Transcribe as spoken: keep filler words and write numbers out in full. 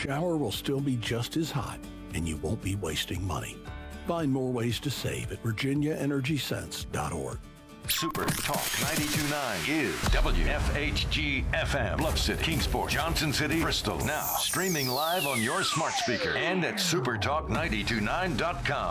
shower will still be just as hot, and you won't be wasting money. Find more ways to save at virginia energy sense dot org. Super Talk ninety-two point nine is W F H G F M, Bluff City, Kingsport, Johnson City, Bristol. Now streaming live on your smart speaker and at super talk nine two nine dot com.